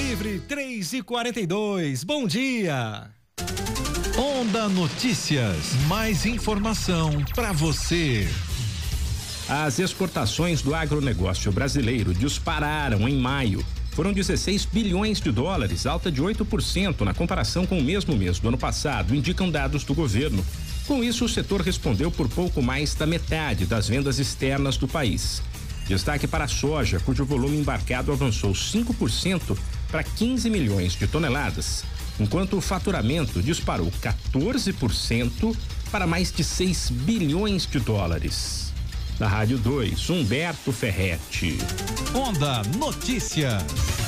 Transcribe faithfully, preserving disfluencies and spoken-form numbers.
livre, três e quarenta e dois. Bom dia. Onda Notícias, mais informação para você. As exportações do agronegócio brasileiro dispararam em maio. Foram dezesseis bilhões de dólares, alta de oito por cento na comparação com o mesmo mês do ano passado, indicam dados do governo. Com isso, o setor respondeu por pouco mais da metade das vendas externas do país. Destaque para a soja, cujo volume embarcado avançou cinco por cento para quinze milhões de toneladas, enquanto o faturamento disparou quatorze por cento para mais de seis bilhões de dólares. Da Rádio dois, Humberto Ferretti. Onda Notícias.